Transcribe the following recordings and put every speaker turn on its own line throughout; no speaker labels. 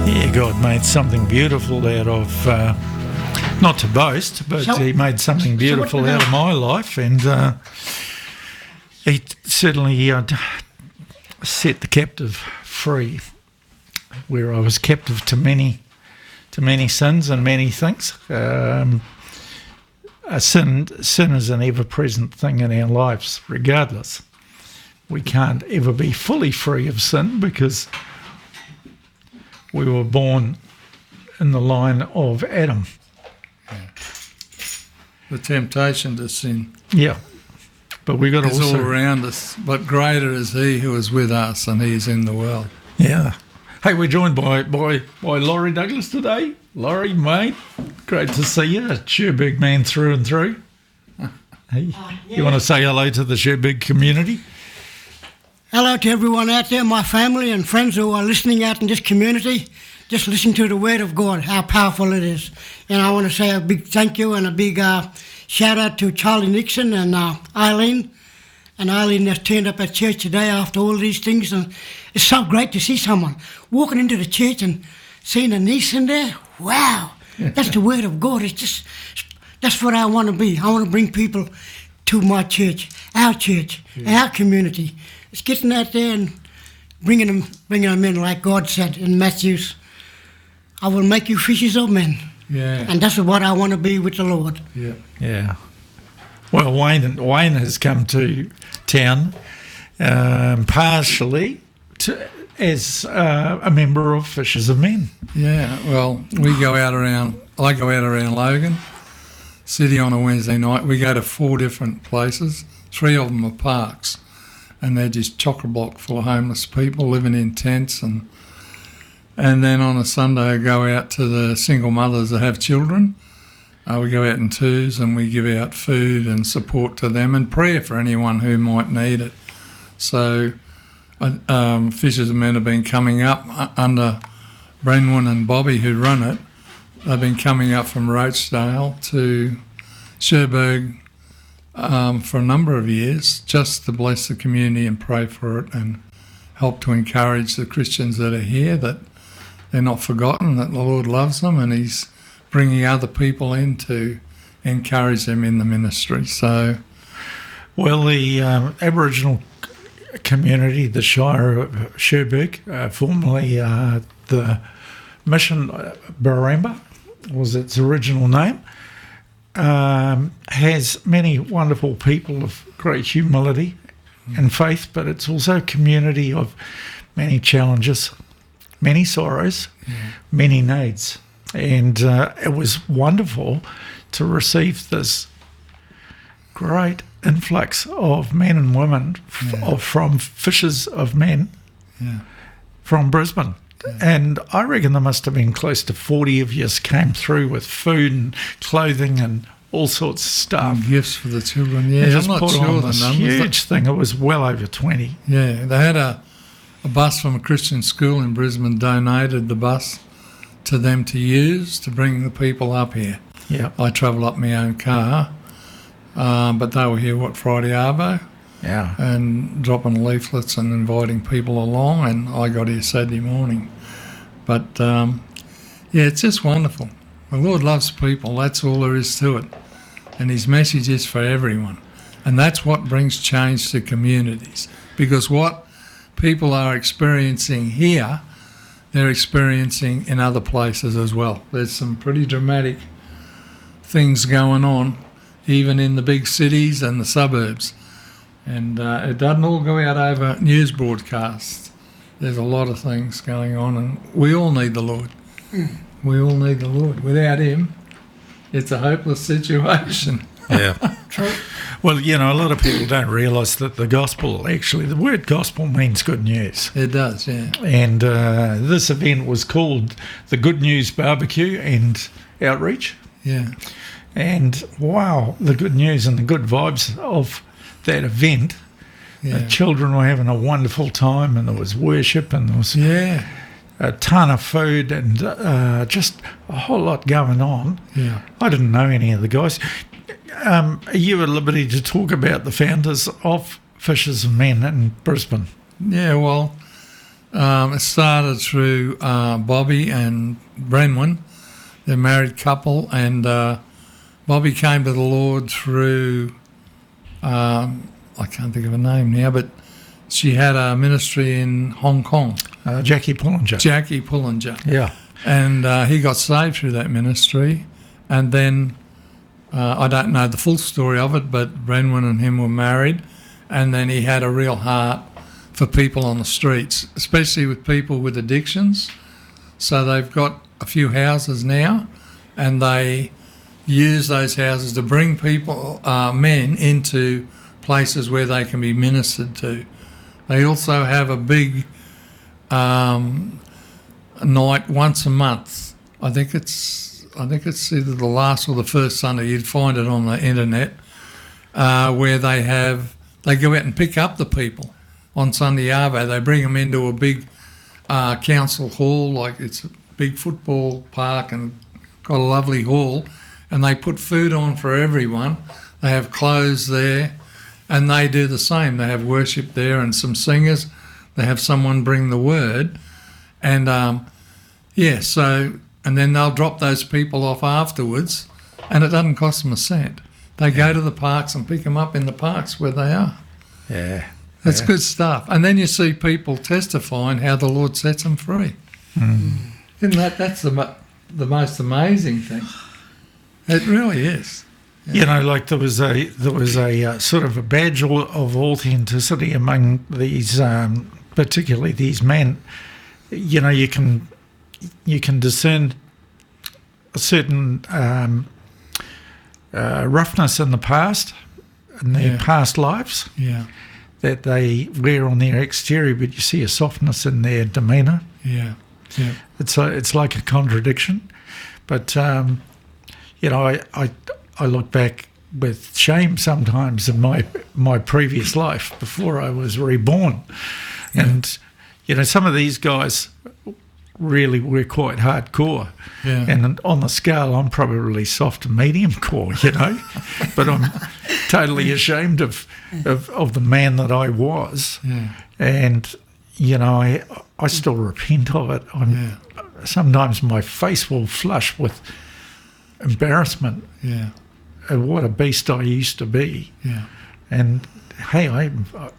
Yeah, God made something beautiful out of, not to boast, but he made something beautiful out of my life, and he certainly set the captive free, where I was captive to many sins and many things. Sin is an ever-present thing in our lives, regardless. We can't ever be fully free of sin because we were born in the line of Adam.
The temptation to sin.
Yeah. But we got to also...
all around us, but greater is he who is with us and he is in the world.
Yeah. Hey, we're joined by Laurie Douglas today. Laurie, mate, great to see you. A Cherbourg man through and through. Hey, you want to say hello to the Cherbourg community?
Hello to everyone out there, my family and friends who are listening out in this community. Just listen to the word of God, how powerful it is. And I want to say a big thank you and a big shout out to Charlie Nixon and Eileen. And Eileen has turned up at church today after all these things. And it's so great to see someone walking into the church and seeing a niece in there. Wow, that's the word of God. It's just, that's what I want to be. I want to bring people to my church, our community. It's getting out there and bringing them in, like God said in Matthew's. I will make you fishers of men.
Yeah.
And that's what I want to be with the Lord.
Yeah.
Yeah. Well, Wayne has come to town partially as a member of Fishers of Men.
Yeah. Well, I go out around Logan City on a Wednesday night. We go to 4 different places. 3 of them are parks. And they're just chock-a-block full of homeless people living in tents. And then on a Sunday I go out to the single mothers that have children. We go out in twos and we give out food and support to them and prayer for anyone who might need it. So Fishers of Men have been coming up under Brenwyn and Bobby who run it. They've been coming up from Rochdale to Cherbourg for a number of years, just to bless the community and pray for it and help to encourage the Christians that are here, that they're not forgotten, that the Lord loves them and he's bringing other people in to encourage them in the ministry. So,
well, the Aboriginal community, the Shire of Cherbourg, formerly the Mission Baramba was its original name, has many wonderful people of great humility and faith, but it's also a community of many challenges, many sorrows, many needs. And it was wonderful to receive this great influx of men and women from Fishers of Men from Brisbane. And I reckon there must have been close to 40 of you came through with food and clothing and all sorts of stuff.
And gifts for the children, yeah.
I'm not sure the numbers. Huge thing. It was well over 20.
Yeah, they had a bus from a Christian school in Brisbane donated the bus to them to use to bring the people up here.
Yeah,
I travel up my own car, but they were here, Friday Arvo?
Yeah.
And dropping leaflets and inviting people along, and I got here Saturday morning. But, it's just wonderful. The Lord loves people, that's all there is to it. And his message is for everyone. And that's what brings change to communities. Because what people are experiencing here, they're experiencing in other places as well. There's some pretty dramatic things going on, even in the big cities and the suburbs. And it doesn't all go out over news broadcasts. There's a lot of things going on, and we all need the Lord. We all need the Lord. Without him, it's a hopeless situation.
Yeah. True. Well, a lot of people don't realise that the gospel, actually, the word gospel means good news.
It does, yeah.
And this event was called the Good News Barbecue and Outreach.
Yeah.
And, wow, the good news and the good vibes of that event.
Yeah.
The children were having a wonderful time, and there was worship, and there was a ton of food, and just a whole lot going on.
Yeah.
I didn't know any of the guys. Are you at liberty to talk about the founders of Fishers of Men in Brisbane?
Yeah, well, It started through Bobby and Brenwyn. They're a married couple, and Bobby came to the Lord through, I can't think of her name now, but she had a ministry in Hong Kong.
Jackie Pullinger.
Jackie Pullinger.
Yeah.
And he got saved through that ministry. And then, I don't know the full story of it, but Brenwyn and him were married. And then he had a real heart for people on the streets, especially with people with addictions. So they've got a few houses now, and they use those houses to bring people, men, into places where they can be ministered to. They also have a big night once a month. I think it's either the last or the first Sunday. You'd find it on the internet, where they go out and pick up the people on Sunday Arvo. They bring them into a big council hall, like it's a big football park and got a lovely hall, and they put food on for everyone. They have clothes there, and they do the same. They have worship there and some singers. They have someone bring the word, and and then they'll drop those people off afterwards, and it doesn't cost them a cent. They go to the parks and pick them up in the parks where they are.
Yeah.
That's good stuff. And then you see people testifying how the Lord sets them free. Isn't that's the most amazing thing? It really is.
You know, like there was a sort of a badge of authenticity among these, particularly these men. You know, you can discern a certain roughness in the past, in their past lives, that they wear on their exterior, but you see a softness in their demeanour.
Yeah.
It's like a contradiction, but you know, I look back with shame sometimes in my previous life before I was reborn, and you know, some of these guys really were quite hardcore, and on the scale I'm probably soft to medium core, you know, but I'm totally ashamed of the man that I was, and you know, I still repent of it. Sometimes my face will flush with embarrassment of what a beast I used to be. And hey, I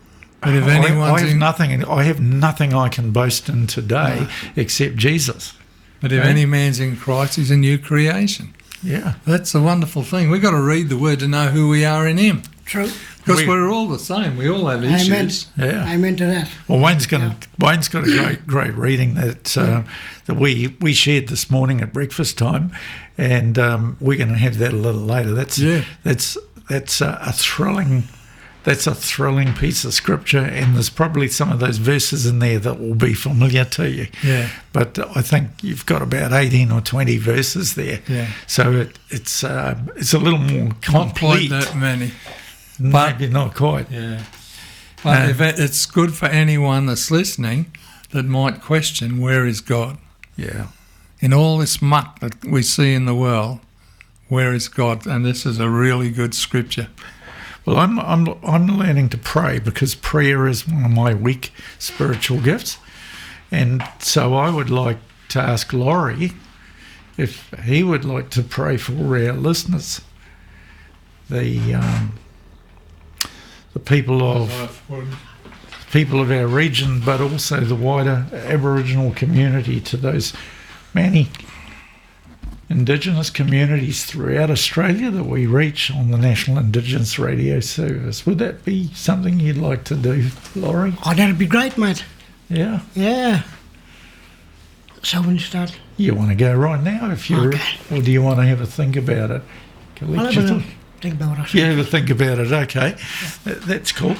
have nothing I can boast in today except Jesus.
But if any man's in Christ, he's a new creation.
Yeah.
That's a wonderful thing. We've got to read the word to know who we are in him.
True.
Because we're all the same. We all have issues.
Yeah.
Amen to that.
Well, Wayne's got a great reading that we shared this morning at breakfast time, and we're going to have that a little later. That's a thrilling piece of scripture, and there's probably some of those verses in there that will be familiar to you.
Yeah.
But I think you've got about 18 or 20 verses there.
Yeah.
So it's a little more complete.
Not quite that many.
Maybe not quite.
Yeah. But it's good for anyone that's listening that might question, where is God?
Yeah.
In all this muck that we see in the world, where is God? And this is a really good scripture.
Well, I'm learning to pray, because prayer is one of my weak spiritual gifts, and so I would like to ask Laurie if he would like to pray for our listeners, the people of our region, but also the wider Aboriginal community, to those many Indigenous communities throughout Australia that we reach on the National Indigenous Radio Service. Would that be something you'd like to do, Laurie?
Oh, that'd be great, mate.
Yeah.
Yeah. So when you start?
You want to go right now, if you're,
okay.
Or do you want to have a think about it?
I'll have a think about it.
You have a think about it. Okay, that's cool.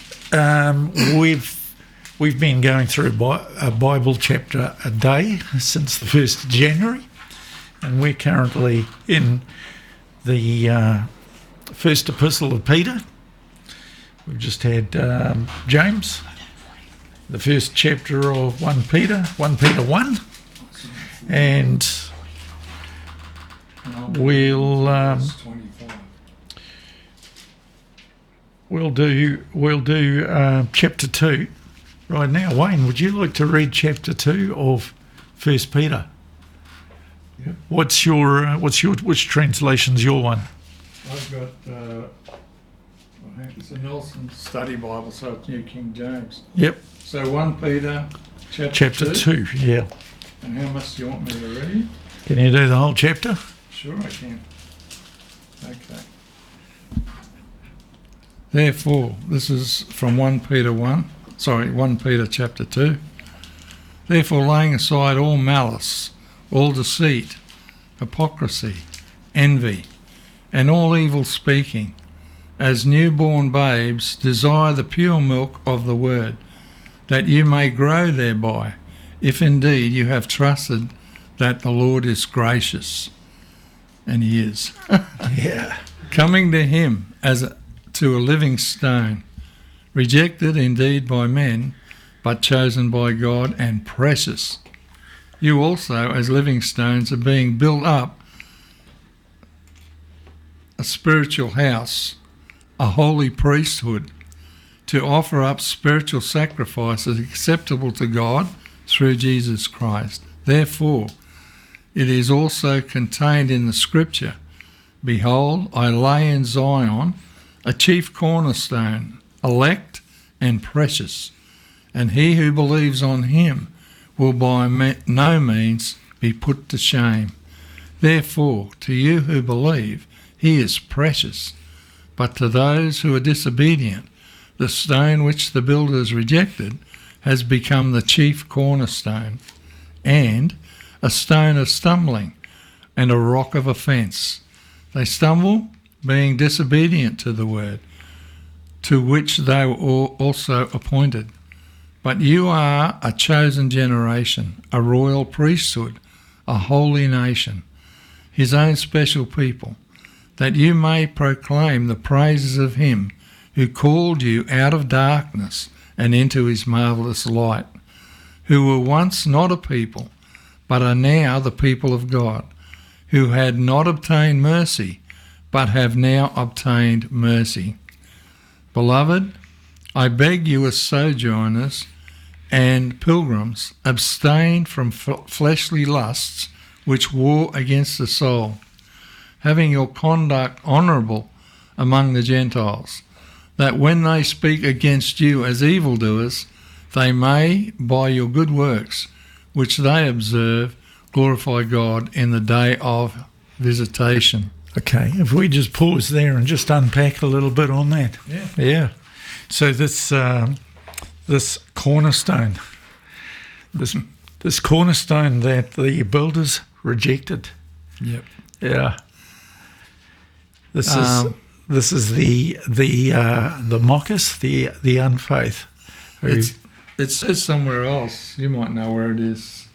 We've been going through a Bible chapter a day since the 1st of January. And we're currently in the first epistle of Peter. We've just had James, the first chapter of 1 Peter 1, and we'll do chapter 2 right now. Wayne, would you like to read chapter 2 of 1 Peter?
Yep.
Which translation's your one?
I've got, I think it's a Nelson Study Bible, so it's New King James.
Yep.
So 1 Peter
Chapter 2, yeah.
And how much do you want me to read?
Can you do the whole chapter?
Sure I can. Okay. Therefore, this is from 1 Peter chapter 2. Therefore, laying aside all malice, all deceit, hypocrisy, envy, and all evil speaking, as newborn babes desire the pure milk of the word, that you may grow thereby, if indeed you have trusted that the Lord is gracious. And he is.
Yeah.
Coming to him to a living stone, rejected indeed by men, but chosen by God and precious. You also, as living stones, are being built up a spiritual house, a holy priesthood, to offer up spiritual sacrifices acceptable to God through Jesus Christ. Therefore, it is also contained in the Scripture, behold, I lay in Zion a chief cornerstone, elect and precious, and he who believes on him will by no means be put to shame. Therefore, to you who believe, he is precious. But to those who are disobedient, the stone which the builders rejected has become the chief cornerstone, and a stone of stumbling and a rock of offence. They stumble, being disobedient to the word, to which they were also appointed. But you are a chosen generation, a royal priesthood, a holy nation, his own special people, that you may proclaim the praises of him who called you out of darkness and into his marvellous light, who were once not a people, but are now the people of God, who had not obtained mercy, but have now obtained mercy. Beloved, I beg you as sojourners and pilgrims, abstain from fleshly lusts which war against the soul, having your conduct honourable among the Gentiles, that when they speak against you as evildoers, they may, by your good works, which they observe, glorify God in the day of visitation.
Okay, if we just pause there and just unpack a little bit on that. Yeah. So this cornerstone, this cornerstone that the builders rejected.
Yep.
Yeah. This is the mockers, the unfaith.
It says somewhere else. You might know where it is.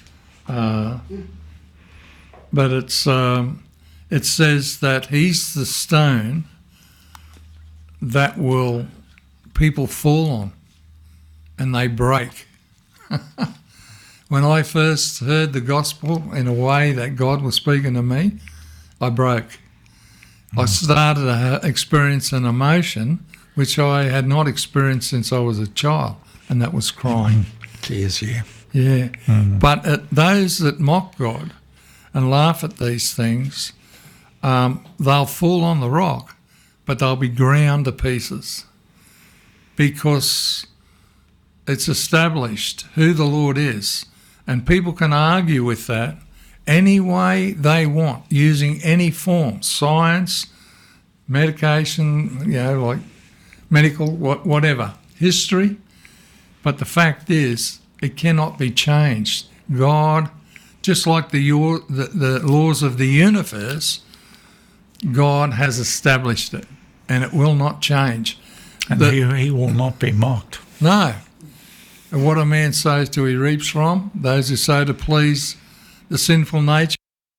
But it says that he's the stone that will people fall on and they break. When I first heard the gospel in a way that God was speaking to me, I broke. I started to experience an emotion which I had not experienced since I was a child, and that was crying.
Tears, yeah.
Yeah. But those that mock God and laugh at these things, they'll fall on the rock, but they'll be ground to pieces because it's established who the Lord is, and people can argue with that any way they want, using any form, science, medication, like medical, whatever, history. But the fact is, it cannot be changed. God, just like the laws of the universe, God has established it, and it will not change.
And he will not be mocked.
No. And what a man sows till he reaps from, those who sow to please the sinful nature.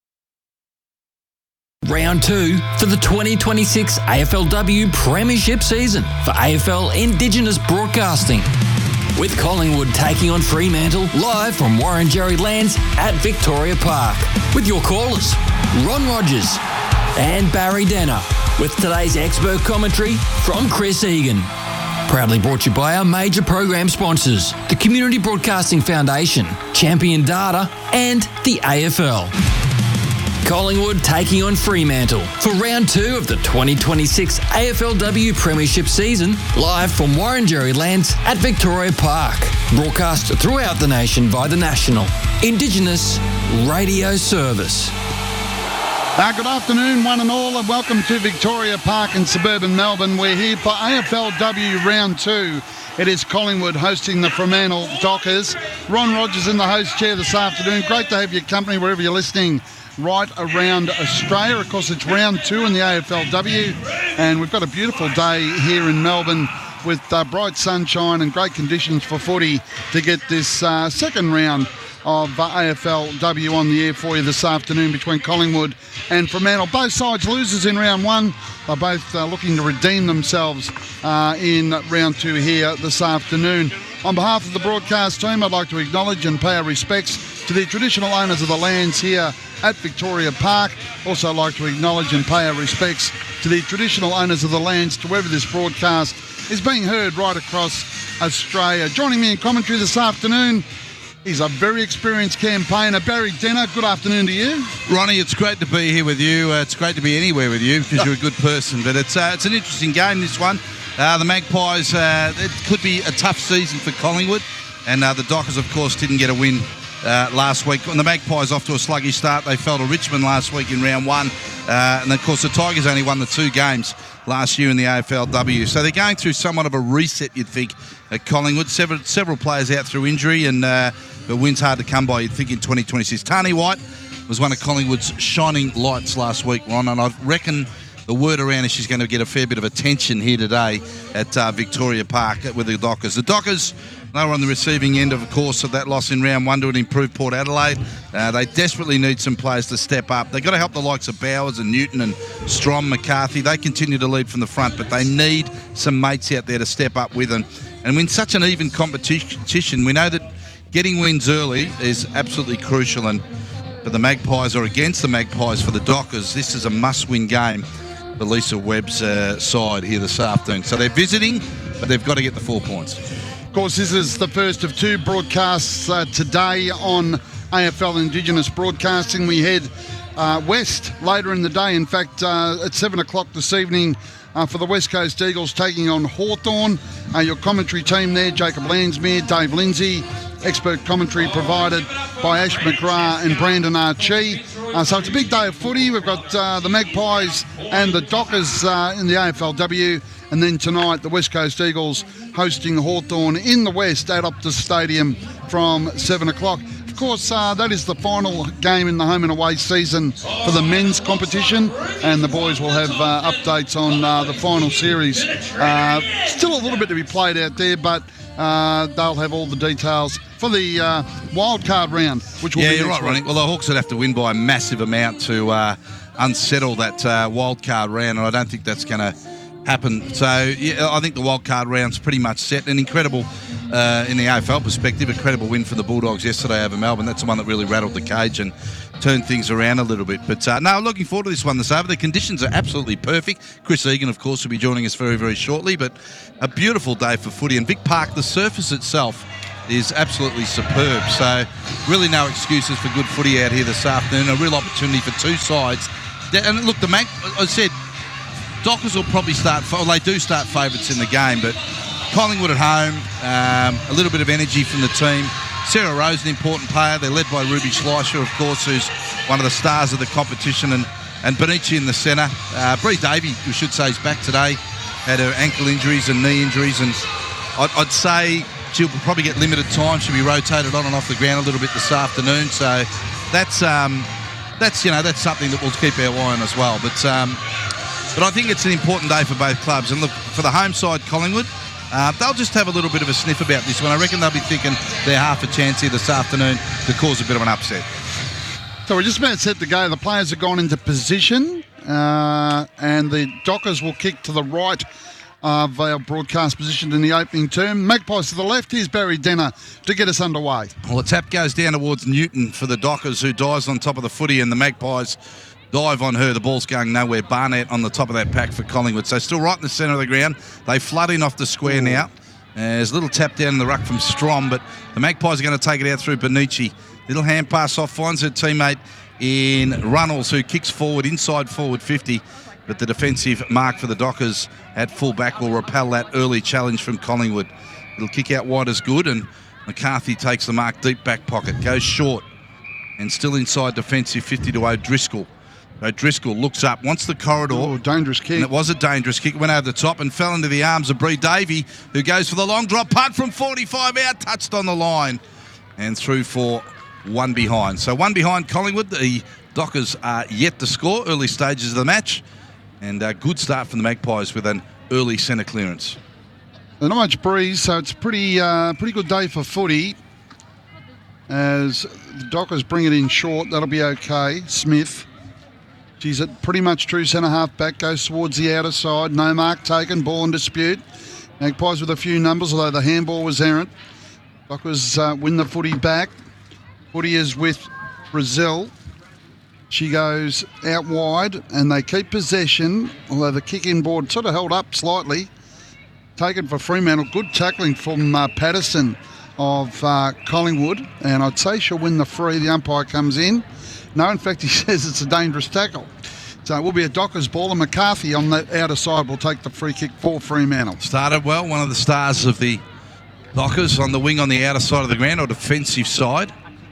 Round 2 for the 2026 AFLW Premiership season for AFL Indigenous Broadcasting, with Collingwood taking on Fremantle live from Warren-Jerry Lands at Victoria Park, with your callers Ron Rogers and Barry Denner, with today's expert commentary from Chris Egan. Proudly brought to you by our major program sponsors, the Community Broadcasting Foundation, Champion Data, and the AFL. Collingwood taking on Fremantle for round 2 of the 2026 AFLW Premiership season, live from Warrenjerry Lands at Victoria Park. Broadcast throughout the nation by the National Indigenous Radio Service.
Good afternoon, one and all, and welcome to Victoria Park in suburban Melbourne. We're here for AFLW Round 2. It is Collingwood hosting the Fremantle Dockers. Ron Rogers in the host chair this afternoon. Great to have your company wherever you're listening right around Australia. Of course, it's Round 2 in the AFLW, and we've got a beautiful day here in Melbourne with bright sunshine and great conditions for footy to get this second round of AFLW on the air for you this afternoon between Collingwood and Fremantle. Both sides losers in round 1. They're both looking to redeem themselves in round 2 here this afternoon. On behalf of the broadcast team, I'd like to acknowledge and pay our respects to the traditional owners of the lands here at Victoria Park. Also like to acknowledge and pay our respects to the traditional owners of the lands to wherever this broadcast is being heard right across Australia. Joining me in commentary this afternoon, he's a very experienced campaigner, Barry Denner. Good afternoon to you.
Ronnie, it's great to be here with you. It's great to be anywhere with you because you're a good person. But it's an interesting game, this one. The Magpies, it could be a tough season for Collingwood. And the Dockers, of course, didn't get a win last week. When the Magpies off to a sluggish start, they fell to Richmond last week in round 1. And, of course, the Tigers only won the 2 games last year in the AFLW. So they're going through somewhat of a reset, you'd think, at Collingwood. Several players out through injury, and the win's hard to come by, you'd think, in 2026. Tani White was one of Collingwood's shining lights last week, Ron, and I reckon the word around is she's going to get a fair bit of attention here today at Victoria Park with the Dockers. The Dockers, they were on the receiving end, of course, of that loss in round 1 to an improved Port Adelaide. They desperately need some players to step up. They've got to help the likes of Bowers and Newton and Strom, McCarthy. They continue to lead from the front, but they need some mates out there to step up with them. And when such an even competition, we know that getting wins early is absolutely crucial. And for the Magpies, or against the Magpies for the Dockers, this is a must-win game for Lisa Webb's side here this afternoon. So they're visiting, but they've got to get the 4 points.
Of course, this is the first of 2 broadcasts today on AFL Indigenous Broadcasting. We head west later in the day. In fact, at 7 o'clock this evening for the West Coast Eagles taking on Hawthorn. Your commentary team there, Jacob Landsmere, Dave Lindsay. Expert commentary provided by Ash McGrath and Brandon Archie. So it's a big day of footy. We've got the Magpies and the Dockers in the AFLW. And then tonight, the West Coast Eagles hosting Hawthorn in the West at Optus Stadium from 7 o'clock. Of course, that is the final game in the home and away season for the men's competition. And the boys will have updates on the final series. Still a little bit to be played out there, but they'll have all the details for the wildcard round, which will be
you're right, Ronnie. Well, the Hawks would have to win by a massive amount to unsettle that wildcard round, and I don't think that's going to happen. So, yeah, I think the wildcard round's pretty much set. An incredible, in the AFL perspective, incredible win for the Bulldogs yesterday over Melbourne. That's the one that really rattled the cage and turned things around a little bit. But no, looking forward to this one this over. The conditions are absolutely perfect. Chris Egan, of course, will be joining us very, very shortly. But a beautiful day for footy. And Vic Park, the surface itself is absolutely superb. So really no excuses for good footy out here this afternoon. A real opportunity for 2 sides. And look, I said, Dockers will probably they do start favourites in the game, but Collingwood at home, a little bit of energy from the team. Sarah Rose, an important player. They're led by Ruby Schleicher, of course, who's one of the stars of the competition, and Bonici in the centre. Bree Davey, we should say, is back today. Had her ankle injuries and knee injuries, and I'd say she'll probably get limited time. She'll be rotated on and off the ground a little bit this afternoon. So that's something that we'll keep our eye on as well. But I think it's an important day for both clubs. And look, for the home side, Collingwood, they'll just have a little bit of a sniff about this one. I reckon they'll be thinking they're half a chance here this afternoon to cause a bit of an upset.
So we're just about set to go. The players have gone into position, and the Dockers will kick to the right of our broadcast position in the opening term. Magpies to the left. Here's Barry Denner to get us underway.
Well, the tap goes down towards Newton for the Dockers, who dives on top of the footy, and the Magpies dive on her. The ball's going nowhere. Barnett on the top of that pack for Collingwood. So still right in the centre of the ground. They flood in off the square now. There's a little tap down in the ruck from Strom, but the Magpies are going to take it out through Benucci. Little hand pass off, finds her teammate in Runnels, who kicks forward, inside forward 50. But the defensive mark for the Dockers at full back will repel that early challenge from Collingwood. It'll kick out wide as good, and McCarthy takes the mark deep back pocket, goes short, and still inside defensive 50 to O'Driscoll. O'Driscoll looks up, wants the corridor.
Oh, dangerous kick.
And it was a dangerous kick. It went over the top and fell into the arms of Bree Davey, who goes for the long drop punt from 45 out, touched on the line, and through for one behind. So one behind Collingwood. The Dockers are yet to score, early stages of the match, and a good start from the Magpies with an early centre clearance.
Not much breeze, so it's pretty good day for footy. As the Dockers bring it in short, that'll be okay. Smith, she's at pretty much true centre half back, goes towards the outer side. No mark taken, ball in dispute. Magpies with a few numbers, although the handball was errant. Dockers win the footy back. Footy is with Brazil. She goes out wide, and they keep possession, although the kick-in board sort of held up slightly. Taken for Fremantle. Good tackling from Patterson of Collingwood, and I'd say she'll win the free. The umpire comes in. No, in fact, he says it's a dangerous tackle. So it will be a Dockers ball, and McCarthy on the outer side will take the free kick for Fremantle.
Started well, one of the stars of the Dockers on the wing on the outer side of the ground, or defensive side.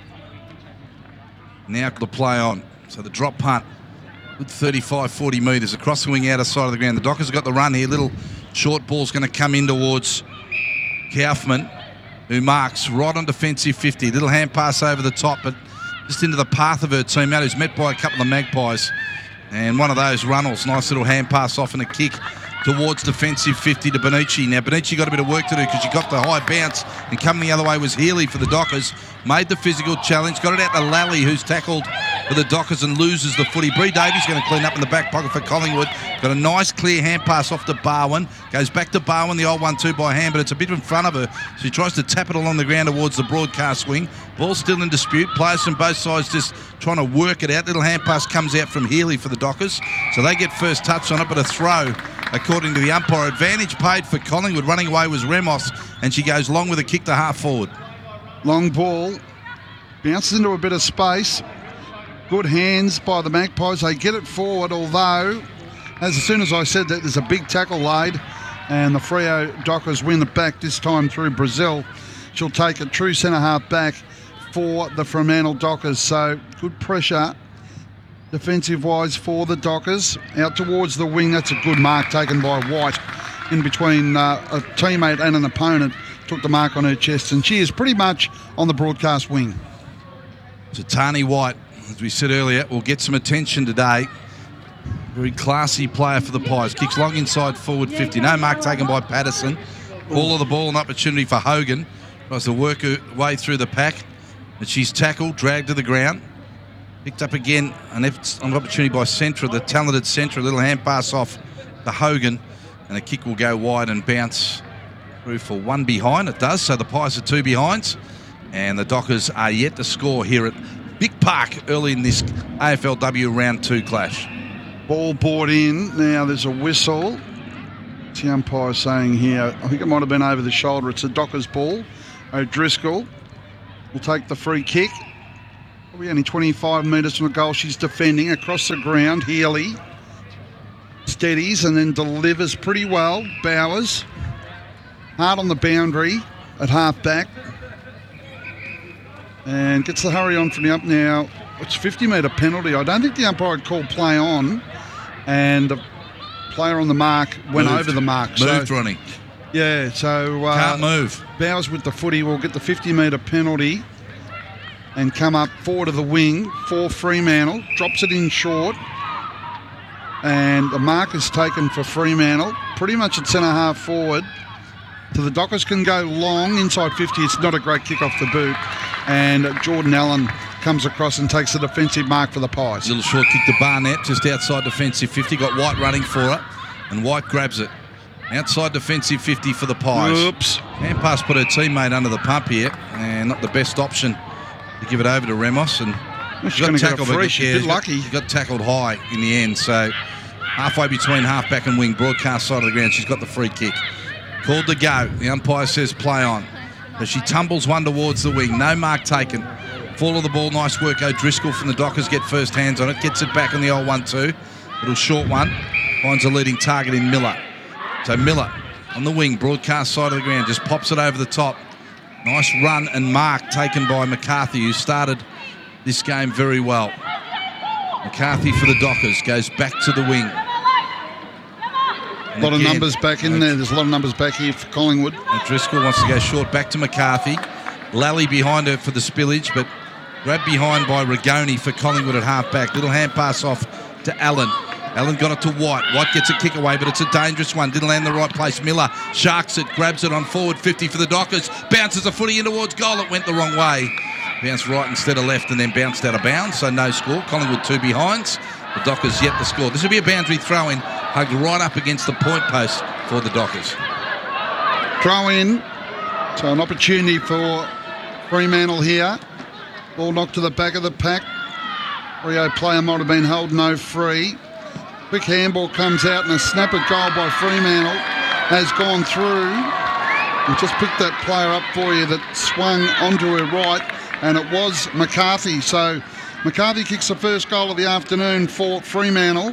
Now the play on. So the drop punt, good 35, 40 metres across the wing outer side of the ground. The Dockers have got the run here. Little short ball's going to come in towards Kaufman, who marks right on defensive 50. Little hand pass over the top, but just into the path of her teammate, who's met by a couple of Magpies. And one of those Runnels, nice little hand pass off and a kick towards defensive 50 to Benucci. Now, Benucci got a bit of work to do because she got the high bounce, and coming the other way was Healy for the Dockers. Made the physical challenge, got it out to Lally, who's tackled for the Dockers and loses the footy. Bree Davies going to clean up in the back pocket for Collingwood. Got a nice clear hand pass off to Barwin. Goes back to Barwin, the old 1-2 by hand, but it's a bit in front of her. She tries to tap it along the ground towards the broadcast wing. Ball still in dispute. Players from both sides just trying to work it out. Little hand pass comes out from Healy for the Dockers. So they get first touch on it, but a throw, according to the umpire. Advantage paid for Collingwood. Running away was Ramos, and she goes long with a kick to half forward.
Long ball. Bounces into a bit of space. Good hands by the Magpies. They get it forward, although, as soon as I said that, there's a big tackle laid, and the Freo Dockers win it back, this time through Brazil. She'll take it true centre half back for the Fremantle Dockers. So good pressure defensive-wise for the Dockers. Out towards the wing. That's a good mark taken by White in between a teammate and an opponent. Took the mark on her chest, and she is pretty much on the broadcast wing.
So Tani White, as we said earlier, will get some attention today. Very classy player for the Pies. Kicks long inside forward 50. No mark taken by Patterson. All of the ball, an opportunity for Hogan. Tries to work her way through the pack. But she's tackled, dragged to the ground. Picked up again, an opportunity by Centra, the talented Centra. A little hand pass off to Hogan. And a kick will go wide and bounce through for one behind. It does, so the Pies are two behinds. And the Dockers are yet to score here at Vic Park early in this AFLW Round 2 clash.
Ball brought in. Now there's a whistle. What's the umpire saying here? I think it might have been over the shoulder. It's a Dockers ball. O'Driscoll will take the free kick. Probably only 25 metres from the goal. She's defending across the ground. Healy steadies and then delivers pretty well. Bowers hard on the boundary at half back. And gets the hurry on from the up now. It's 50-metre penalty. I don't think the umpire had called play on. And the player on the mark went over the mark.
Moved, Ronnie.
Yeah, so...
Can't move.
Bowers with the footy will get the 50-metre penalty and come up forward of the wing for Fremantle. Drops it in short. And the mark is taken for Fremantle. Pretty much at centre half forward. So the Dockers can go long inside 50. It's not a great kick off the boot. And Jordan Allen comes across and takes the defensive mark for the Pies.
Little short kick to Barnett, just outside defensive 50. Got White running for it, and White grabs it. Outside defensive 50 for the Pies.
Oops.
Hand pass put her teammate under the pump here, and not the best option to give it over to Ramos. And
She's going to get a free. She's a bit lucky.
She got tackled high in the end, so halfway between half-back and wing, broadcast side of the ground, she's got the free kick. Called to go. The umpire says play on. As she tumbles one towards the wing. No mark taken. Fall of the ball. Nice work. O'Driscoll from the Dockers get first hands on it. Gets it back on the old 1-2. Little short one. Finds a leading target in Miller. So Miller on the wing. Broadcast side of the ground. Just pops it over the top. Nice run and mark taken by McCarthy, who started this game very well. McCarthy for the Dockers. Goes back to the wing.
A lot of numbers back in there. There's a lot of numbers back here for Collingwood.
Driscoll wants to go short back to McCarthy. Lally behind her for the spillage, but grabbed behind by Rigoni for Collingwood at half-back. Little hand pass off to Allen. Allen got it to White. White gets a kick away, but it's a dangerous one. Didn't land in the right place. Miller sharks it, grabs it on forward 50 for the Dockers. Bounces a footy in towards goal. It went the wrong way. Bounced right instead of left and then bounced out of bounds, so no score. Collingwood 2 behinds. The Dockers yet to score. This will be a boundary throw-in, hugged right up against the point post for the Dockers.
Throw in. So an opportunity for Fremantle here. Ball knocked to the back of the pack. Rio player might have been held no free. Quick handball comes out and a snapper goal by Fremantle has gone through. We just picked that player up for you that swung onto her right, and it was McCarthy. So McCarthy kicks the first goal of the afternoon for Fremantle.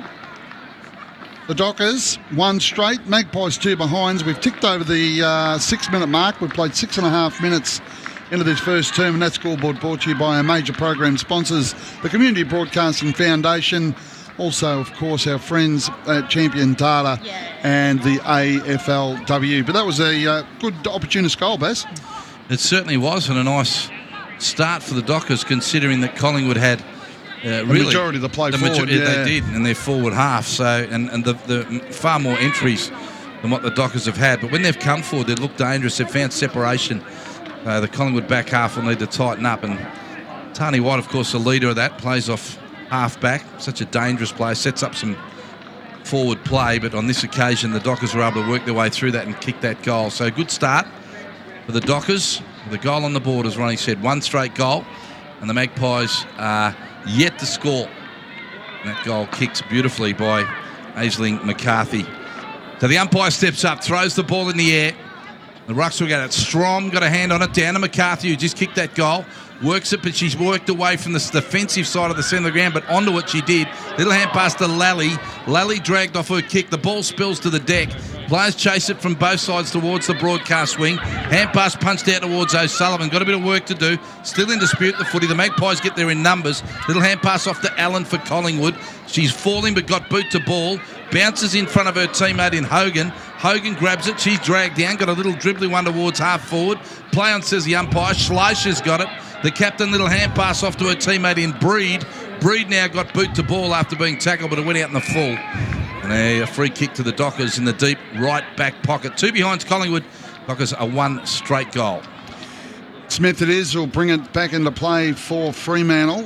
The Dockers, 1 straight. Magpies 2 behinds. We've ticked over the 6-minute mark. We've played 6.5 minutes into this first term, and that scoreboard brought to you by our major program sponsors, the Community Broadcasting Foundation, also, of course, our friends at Champion Data and the AFLW. But that was a good opportunist goal, Baz.
It certainly was, and a nice start for the Dockers, considering that Collingwood had
the majority of the play forward.
They did, in their forward half. So, and the far more entries than what the Dockers have had. But when they've come forward, they look dangerous. They've found separation. The Collingwood back half will need to tighten up. And Tani White, of course, the leader of that, plays off half-back. Such a dangerous play. Sets up some forward play. But on this occasion, the Dockers were able to work their way through that and kick that goal. So, good start for the Dockers. The goal on the board, as Ronnie said, 1 straight goal. And the Magpies are yet to score. And that goal kicked beautifully by Aisling McCarthy. So the umpire steps up, throws the ball in the air. The Rucks will get it. Strom got a hand on it, down to McCarthy, who just kicked that goal. Works it, but she's worked away from the defensive side of the centre of the ground, but onto it she did. Little hand pass to Lally. Lally dragged off her kick. The ball spills to the deck. Players chase it from both sides towards the broadcast wing. Hand pass punched out towards O'Sullivan. Got a bit of work to do. Still in dispute, the footy. The Magpies get there in numbers. Little hand pass off to Allen for Collingwood. She's falling but got boot to ball. Bounces in front of her teammate in Hogan. Hogan grabs it. She's dragged down. Got a little dribbly one towards half forward. Play on, says the umpire. Schleischer's got it. The captain, little hand pass off to her teammate in Breed. Breed now got boot to ball after being tackled, but it went out in the full. And a free kick to the Dockers in the deep right back pocket. 2 behinds Collingwood. Dockers a 1 straight goal.
Smith it is, will bring it back into play for Fremantle.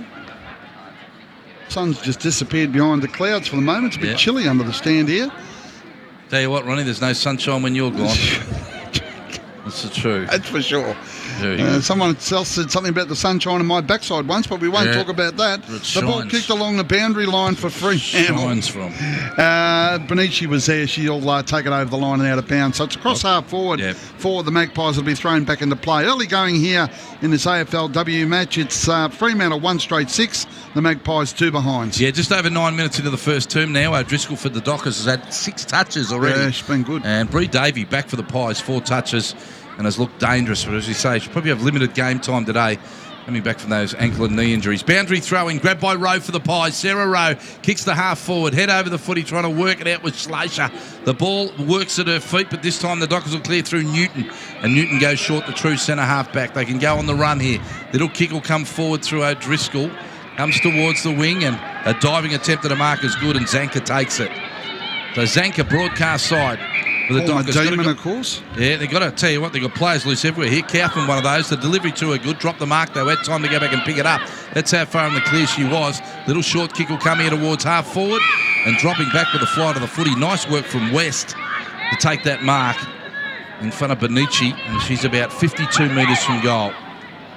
Sun's just disappeared behind the clouds for the moment. It's a bit chilly under the stand here.
Tell you what, Ronnie, there's no sunshine when you're gone. That's the truth.
That's for sure. Someone else said something about the sunshine in my backside once, but we won't talk about that. The ball kicked along the boundary line for Fremantle.
Shines from.
Benici was there. She'll take it over the line and out of bounds. So it's across half forward for the Magpies. It'll be thrown back into play. Early going here in this AFLW match. It's Fremantle 1 straight 6. The Magpies 2 behinds.
Yeah, just over 9 minutes into the first term now. O'Driscoll for the Dockers has had 6 touches already.
Yeah, she's been good.
And Bree Davey back for the Pies, 4 touches. And has looked dangerous, but as you say, she'll probably have limited game time today, coming back from those ankle and knee injuries. Boundary throwing, grabbed by Rowe for the Pies. Sarah Rowe kicks the half forward, head over the footy, trying to work it out with Schleischer. The ball works at her feet, but this time the Dockers will clear through Newton, and Newton goes short, the true centre half back. They can go on the run here. Little kick will come forward through O'Driscoll, comes towards the wing, and a diving attempt at a mark is good, and Zanka takes it. So Zanka, broadcast side. The Dockers
Demon, of course.
Yeah, they've got to tell you what, they've got players loose everywhere here. Kaufman, one of those. The delivery to her good. Dropped the mark, though. Had time to go back and pick it up. That's how far in the clear she was. Little short kick will come here towards half forward and dropping back with a fly to the footy. Nice work from West to take that mark in front of Benici, and she's about 52 metres from goal.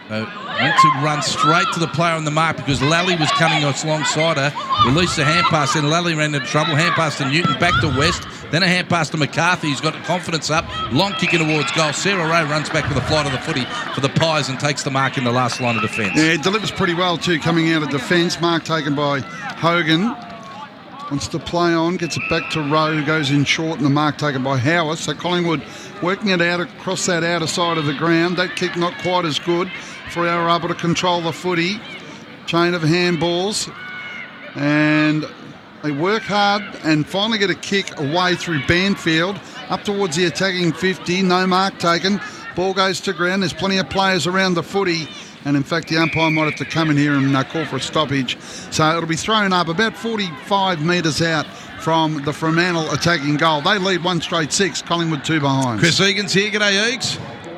Went to run straight to the player on the mark because Lally was coming alongside her. Released the hand pass, then Lally ran into trouble. Hand pass to Newton, back to West. Then a hand pass to McCarthy, who's got the confidence up. Long kicking towards goal. Sarah Ray runs back with a flight of the footy for the Pies and takes the mark in the last line of defence.
Yeah, it delivers pretty well too, coming out of defence. Mark taken by Hogan. Wants to play on, gets it back to Rowe, who goes in short, and the mark taken by Howarth. So Collingwood working it out across that outer side of the ground. That kick not quite as good. Freo are able to control the footy. Chain of handballs. And they work hard and finally get a kick away through Banfield up towards the attacking 50. No mark taken. Ball goes to ground. There's plenty of players around the footy. And in fact, the umpire might have to come in here and call for a stoppage. So it'll be thrown up about 45 metres out from the Fremantle attacking goal. They lead 1-6. Collingwood 2 behind.
Chris Egan's here. G'day, Eags.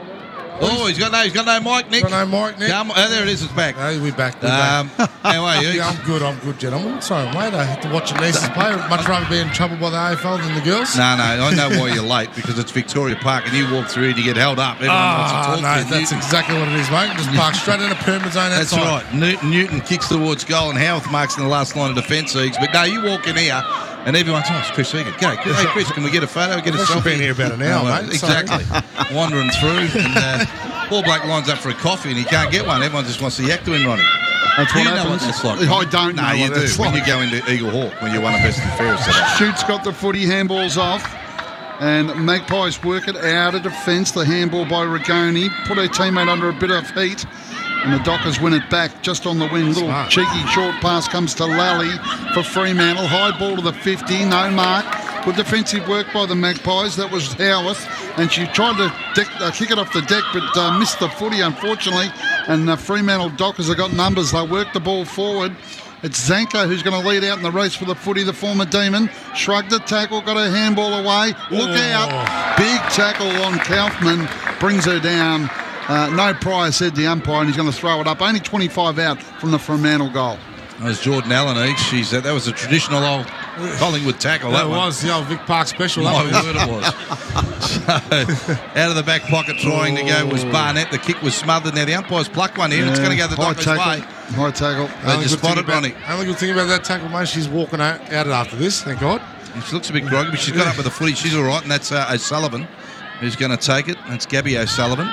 Oh, he's got no mic, Nick.
Got no mic, Nick.
There it is. It's back.
Hey, we're back.
How are you?
Yeah, I'm good, gentlemen. Sorry, mate. I had to watch the nieces play. Much rather be in trouble by the AFL than the girls.
No, I know why you're late, because it's Victoria Park and you walk through and you get held up. Everyone wants to talk to you.
That's exactly what it is, mate. Just park straight in a pyramid zone outside.
That's right. Newton kicks towards goal and Howarth marks in the last line of defence, Eags. But no, you walk in here and everyone's, it's Chris Egan. Hey, Chris, can we get a photo? Get a selfie?
I've been here about an hour, mate.
Exactly. Wandering through and Paul Blake lines up for a coffee and he can't get one. Everyone just wants to yak to him, Ronnie.
That's what happens.
Know what that's like.
I don't know.
No, you
what
do.
it's
When
like.
you go into Eagle Hawk, when you're one of best and fairest.
Shoots got the footy, handballs off. And Magpies work it out of defence. The handball by Rigoni put her teammate under a bit of heat. And the Dockers win it back just on the wing. Little
Smart.
cheeky short pass comes to Lally for Fremantle. High ball to the 50, no mark. Good defensive work by the Magpies. That was Howarth. And she tried to kick it off the deck, but missed the footy, unfortunately. And the Fremantle Dockers have got numbers. They work the ball forward. It's Zanko who's going to lead out in the race for the footy, the former Demon. Shrugged the tackle, got her handball away. Look out. Big tackle on Kaufman. Brings her down. No prior, said the umpire, and he's going to throw it up. Only 25 out from the Fremantle goal.
That was Jordan Allen, Eags. That was a traditional old Collingwood tackle.
That
one.
was the old Vic Park special.
My
that
word it was. So, out of the back pocket trying to go was Barnett. The kick was smothered. Now the umpires pluck one here. It's going to go the
High
Dockers'
tackle.
way.
High tackle.
They just spotted Ronnie.
Only good thing about that tackle, mate, she's walking out after this, thank God.
She looks a bit groggy, but she's got up with the footy. She's all right, and that's O'Sullivan who's going to take it. That's Gabby O'Sullivan.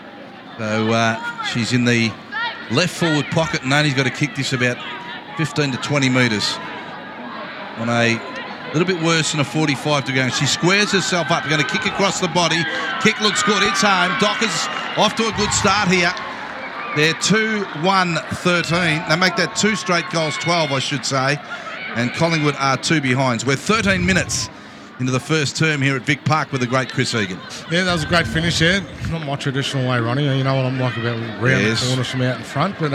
So she's in the left forward pocket, and Nani's got to kick this about 15 to 20 metres on a little bit worse than a 45 to go. She squares herself up, going to kick across the body. Kick looks good, it's home. Dockers off to a good start here. They're 2-1-13. They make that 2 straight goals, 12 I should say, and Collingwood are 2 behinds. We're 13 minutes into the first term here at Vic Park with the great Chris Egan.
Yeah, that was a great finish there. Not my traditional way, Ronnie. You know what I'm like about round the corners from out in front. But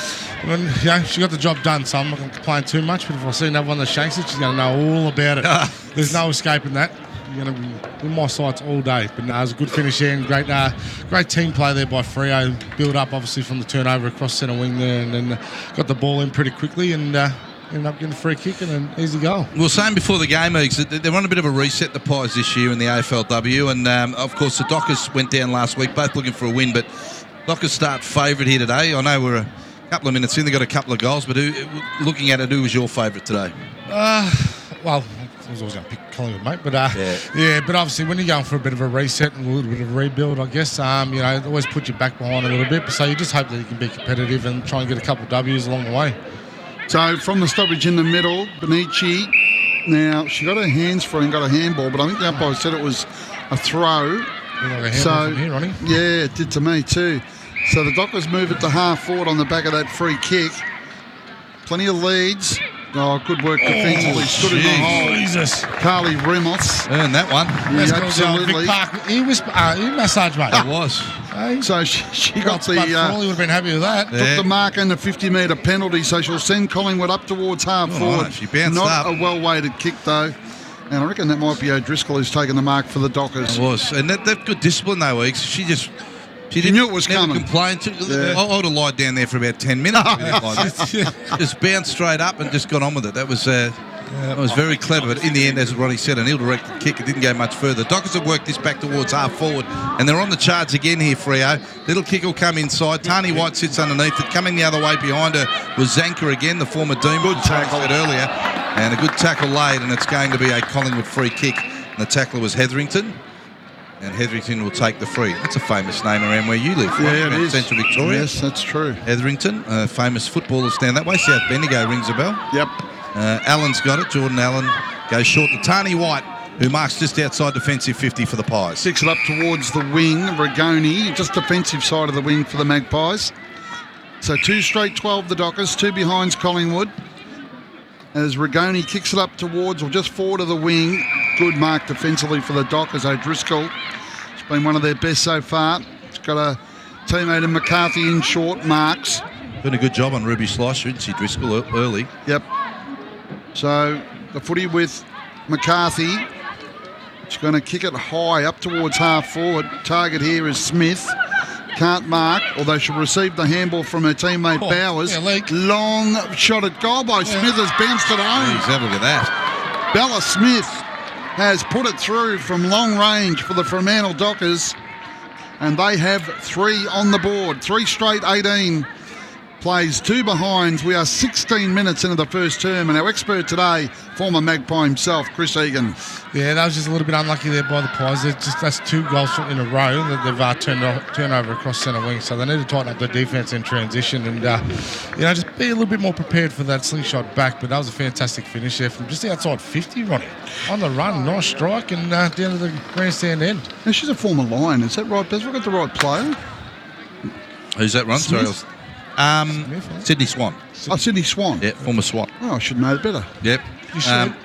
she got the job done, so I'm not going to complain too much. But if I see another one that shanks it, she's going to know all about it. There's no escaping that. You're going to be in my sights all day. But no, it was a good finish there and great team play there by Freo. Build up, obviously, from the turnover across centre wing there and then got the ball in pretty quickly and ended up getting a free kick and an easy goal.
Well, saying before the game, Eags, that they're on a bit of a reset, the Pies, this year in the AFLW. And, of course, the Dockers went down last week, both looking for a win. But Dockers start favourite here today. I know we're a couple of minutes in. They got a couple of goals. But looking at it, who was your favourite today?
Well, I was always going to pick Collingwood, mate. But, but obviously when you're going for a bit of a reset and a little bit of a rebuild, I guess, it always puts you back behind a little bit. So you just hope that you can be competitive and try and get a couple of W's along the way.
So from the stoppage in the middle, Benici, now she got her hands free and got a handball, but I think the umpire said it was a throw.
Looked like a handball from here, Ronnie.
Yeah, it did to me too. So the Dockers move it to half forward on the back of that free kick. Plenty of leads. Oh, good work defensively. Stood in the hole.
Jesus.
Carly Remos.
Earned that one.
Yeah,
Vic
absolutely.
Park. He massage, mate.
It was.
Hey,
So she got
he would
the
have been happy with that.
Yeah.
took the mark and the 50-metre penalty, so she'll send Collingwood up towards half forward.
right, she bounced
Not
up.
a well-weighted kick though. And I reckon that might be O'Driscoll who's taken the mark for the Dockers.
It was. And they've good discipline, though, Eags. She didn't
knew it was
never
coming.
complain.
Yeah.
I would have lied down there for about 10 minutes. Like that. Just bounced straight up and just got on with it. That was It was very clever, but in the end, as Ronnie said, an ill-directed kick. It didn't go much further. Dockers have worked this back towards half forward, and they're on the charge again here, Freo. Little kick will come inside. Tani White sits underneath it. Coming the other way behind her was Zanker again, the former Doom. Good tackle. Said earlier. And a good tackle laid, and it's going to be a Collingwood free kick. And the tackler was Hetherington. And Hetherington will take the free. That's a famous name around where you live.
Yeah, it is.
Central Victoria.
Yes, that's true.
Hetherington, famous footballers down that way. South Bendigo rings a bell.
Yep.
Allen's got it. Jordan Allen goes short to Tani White, who marks just outside defensive 50 for the Pies.
Sticks it up towards the wing. Rigoni, just defensive side of the wing for the Magpies. So 2 straight 12 the Dockers, 2 behinds Collingwood. As Rigoni kicks it up towards, or just forward of the wing. Good mark defensively for the Dockers. O'Driscoll, it's been one of their best so far. It's got a teammate in McCarthy in short marks.
Doing a good job on Ruby Slicer, didn't she, Driscoll, early?
Yep. So the footy with McCarthy. She's going to kick it high up towards half forward. Target here is Smith. Can't mark, although she'll receive the handball from her teammate Bowers.
Yeah,
long shot at goal by Smith has bounced it home.
Jeez, have a look at that.
Bella Smith has put it through from long range for the Fremantle Dockers, and they have 3 on the board. 3 straight 18 plays, 2 behinds. We are 16 minutes into the first term, and our expert today, former Magpie himself, Chris Egan.
Yeah, that was just a little bit unlucky there by the Pies. That's 2 goals in a row that they've turned over across centre wing. So they need to tighten up their defence in transition and, just be a little bit more prepared for that slingshot back. But that was a fantastic finish there from just outside 50, Ronnie. On the run, nice strike, and down to the grandstand end.
Now, she's a former Lion. Is that right? Has we got the right player?
Who's that, Ron?
Smith?
Sorry, Sydney Swan.
Oh, Sydney Swan.
Yeah, former SWAT.
Oh, I should know better.
Yep.
You should.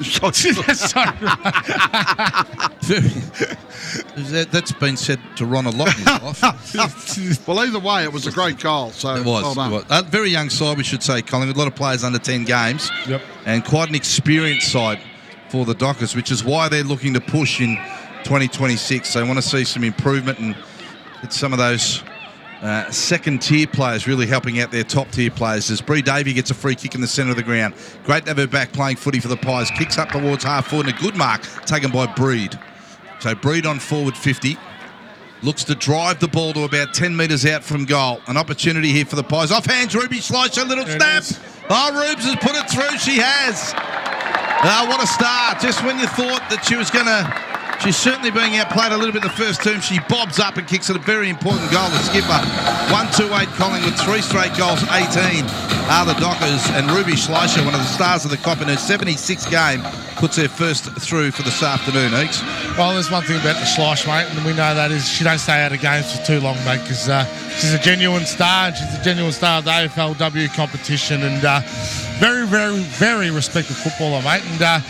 That's been said to Ron a lot in his life.
Well, either way, it was a great goal. So
It was.
well done.
It was. Very young side, we should say, Collingwood. A lot of players under 10 games.
Yep.
And quite an experienced side for the Dockers, which is why they're looking to push in 2026. They want to see some improvement and get some of those second-tier players really helping out their top-tier players. As Bree Davey gets a free kick in the centre of the ground. Great to have her back playing footy for the Pies. Kicks up towards half forward and a good mark taken by Breed. So Breed on forward 50. Looks to drive the ball to about 10 metres out from goal. An opportunity here for the Pies. Off hands, Ruby Slicer, little snap. Oh, Rubes has put it through. She has. Oh, what a start. Just when you thought that she was going to... She's certainly being outplayed a little bit the first term. She bobs up and kicks at a very important goal. The skipper, 1-2-8 Collingwood, 3 straight goals, 18 are the Dockers. And Ruby Schleicher, one of the stars of the Cop in her 76th game, puts her first through for this afternoon, Eeks.
Well, there's one thing about the Schleicher, mate, and we know that is she don't stay out of games for too long, mate, because she's a genuine star, and she's a genuine star of the AFLW competition, and very, very, very respected footballer, mate, and...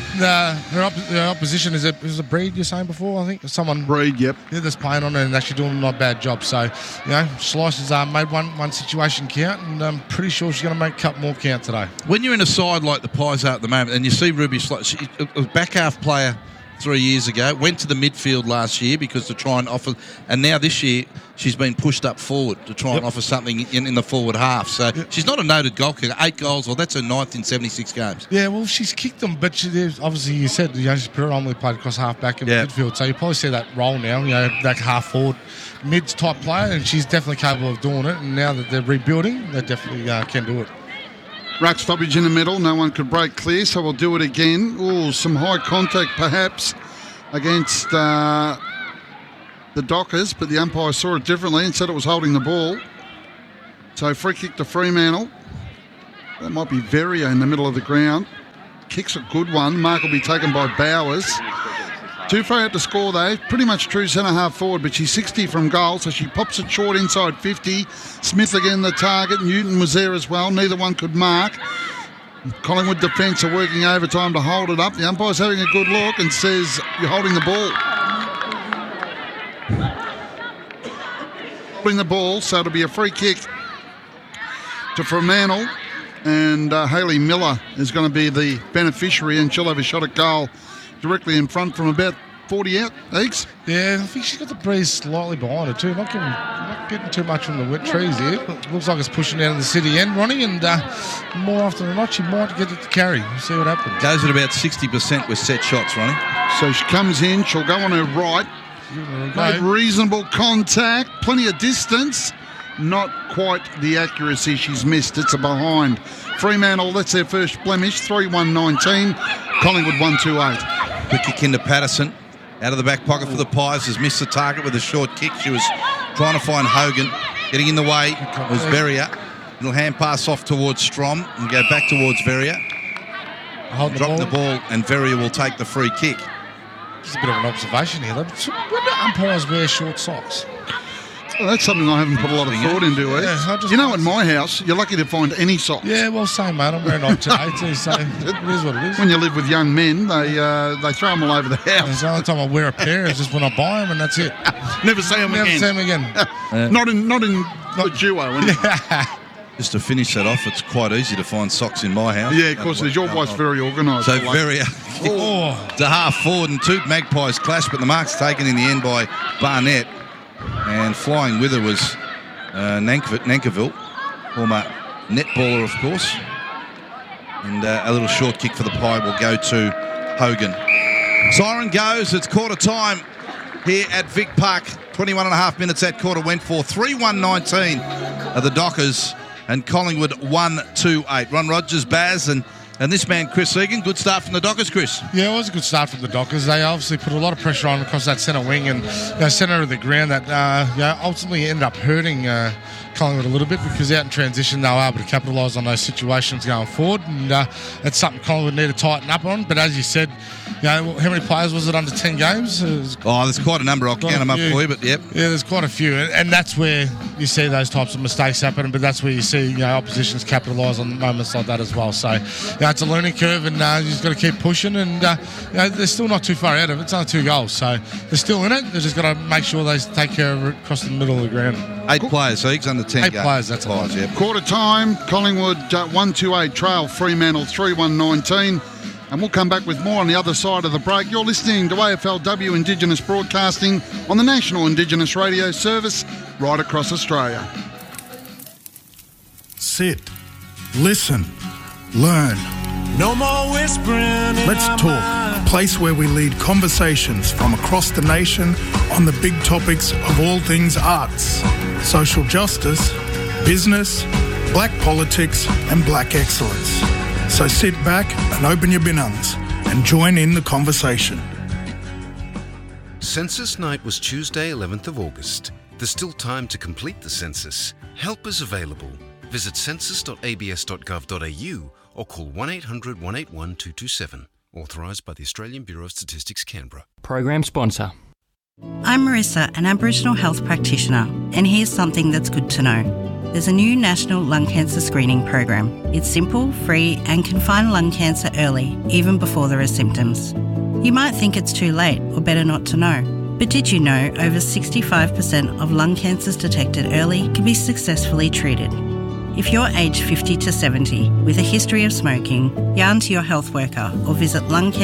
her opposition is a Breed, you're saying before, I think? Someone
Breed, yep.
Yeah, that's playing on it and actually doing a not bad job. So, Slice's made one situation count, and I'm pretty sure she's going to make a couple more count today.
When you're in a side like the Pies are at the moment, and you see Ruby Slicer, a back half player 3 years ago, went to the midfield last year because to try and offer, and now this year she's been pushed up forward to try and offer something in the forward half. So she's not a noted goal kicker. 8 goals, well, that's her 9th in 76 games.
Yeah, well, she's kicked them, but obviously you said she's predominantly played across half back and midfield, so you probably see that role now, that half forward mids type player, and she's definitely capable of doing it, and now that they're rebuilding, they definitely can do it.
Ruck stoppage in the middle. No one could break clear, so we'll do it again. Oh, some high contact perhaps against the Dockers, but the umpire saw it differently and said it was holding the ball. So free kick to Fremantle. That might be Verrier in the middle of the ground. Kicks a good one. Mark will be taken by Bowers. Too far out to score though. Pretty much true centre half forward, but she's 60 from goal, so she pops it short inside 50. Smith again the target. Newton was there as well. Neither one could mark. Collingwood defence are working overtime to hold it up. The umpire's having a good look and says, you're holding the ball. Holding the ball, so it'll be a free kick to Fremantle. And Hayley Miller is going to be the beneficiary, and she'll have a shot at goal directly in front from about 40 out, Eeks?
Yeah, I think she's got the breeze slightly behind her too. Not getting too much from the wet trees here. Looks like it's pushing out of the city end, Ronnie, and more often than not, she might get it to carry. We'll see what happens.
Goes at about 60% with set shots, Ronnie.
So she comes in, she'll go on her right. Made reasonable contact, plenty of distance. Not quite the accuracy she's missed. It's a behind. Fremantle, that's their first blemish, 3-1-19. Collingwood 1-2-8.
Quick kick into Patterson. Out of the back pocket for the Pies. Has missed the target with a short kick. She was trying to find Hogan. Getting in the way was Verrier. Little hand pass off towards Strom and go back towards Verrier. Drop the ball and Verrier will take the free kick.
Just a bit of an observation here. When do umpires wear short socks?
Well, that's something I haven't put a lot of thought into, eh?
Yeah,
you know, at my house, you're lucky to find any socks.
Yeah, well, same, mate. I'm wearing on today too, so it is what it is.
When you live with young men, they throw them all over the house.
The only time I wear a pair is just when I buy them, and that's it.
Never see them again.
Never see them again.
Not in the duo, anyway.
Just to finish that off, it's quite easy to find socks in my house.
Yeah, of course it is. Your wife's very organised.
So Verrier to half forward and two Magpies clash, but the mark's taken in the end by Barnett. And flying with her was Nankerville, former netballer, of course. And a little short kick for the Pie will go to Hogan. Siren goes. It's quarter time here at Vic Park. 21 and a half minutes that quarter went for. 3-1-19 are the Dockers and Collingwood 1-2-8. Ron Rogers, Baz, and this man, Chris Egan. Good start from the Dockers, Chris.
Yeah, it was a good start from the Dockers. They obviously put a lot of pressure on across that centre wing and centre of the ground that ultimately ended up hurting Collingwood a little bit because out in transition they were able to capitalise on those situations going forward, and that's something Collingwood need to tighten up on. But as you said, how many players was it under 10 games?
There's quite a number. I'll count them up for you, but yep.
Yeah, there's quite a few, and that's where you see those types of mistakes happen, but that's where you see oppositions capitalise on moments like that as well. So it's a learning curve, and you just got to keep pushing, and they're still not too far out of it. It's only 2 goals, so they're still in it. They've just got to make sure they take care of it across the middle of the ground.
8 players, so he's under 10
8 players, that's all.
Yep.
Quarter time, Collingwood 1-2-8 trail, Fremantle 3-1-19. And we'll come back with more on the other side of the break. You're listening to AFLW Indigenous Broadcasting on the National Indigenous Radio Service right across Australia.
Sit, listen, learn.
No more whispering.
Let's talk, a place where we lead conversations from across the nation on the big topics of all things arts, social justice, business, black politics and black excellence. So sit back and open your binungs and join in the conversation.
Census night was Tuesday, 11th of August. There's still time to complete the census. Help is available. Visit census.abs.gov.au or call 1800 181 227. Authorised by the Australian Bureau of Statistics, Canberra.
Program sponsor.
I'm Marissa, an Aboriginal health practitioner, and here's something that's good to know. There's a new national lung cancer screening program. It's simple, free, and can find lung cancer early, even before there are symptoms. You might think it's too late or better not to know. But did you know over 65% of lung cancers detected early can be successfully treated? If you're aged 50 to 70 with a history of smoking, yarn to your health worker or visit